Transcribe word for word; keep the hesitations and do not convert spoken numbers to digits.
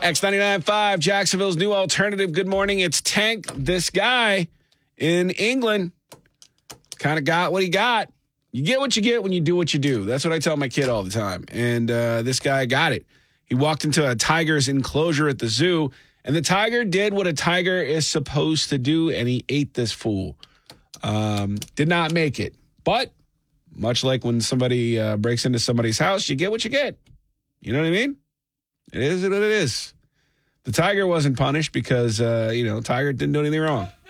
X ninety-nine point five, Jacksonville's new alternative. Good morning. It's Tank. This guy in England kind of got what he got. You get what you get when you do what you do. That's what I tell my kid all the time. And uh, this guy got it. He walked into a tiger's enclosure at the zoo, and the tiger did what a tiger is supposed to do, and he ate this fool. Um, did not make it. But much like when somebody uh, breaks into somebody's house, you get what you get. You know what I mean? It is what it is. The tiger wasn't punished because, uh, you know, tiger didn't do anything wrong.